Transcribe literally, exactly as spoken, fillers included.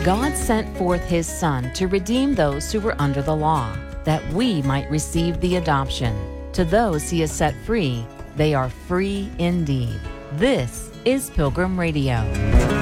God sent forth His Son to redeem those who were under the law, that we might receive the adoption. To those He has set free, they are free indeed. This is Pilgrim Radio.